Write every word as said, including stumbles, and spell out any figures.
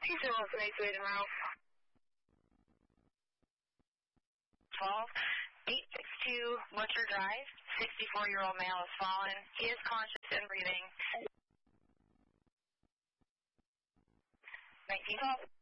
She's still on eight tomorrow. twelve, eight six two Butcher Drive, sixty-four-year-old male has fallen. He is conscious and breathing. nineteen twelve.